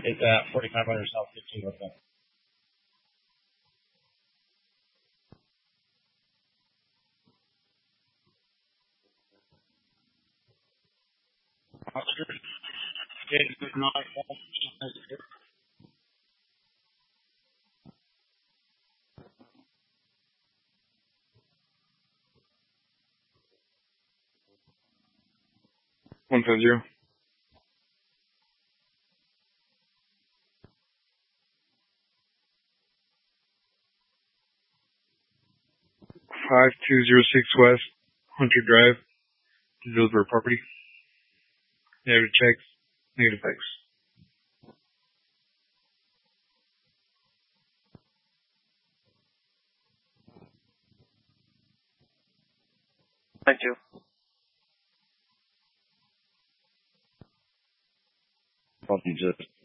is at 4500 South 15 North Bend. One five zero. 5206 West Hunter Drive, Dillsborough property. Negative checks, negative X. Thank you. Probably just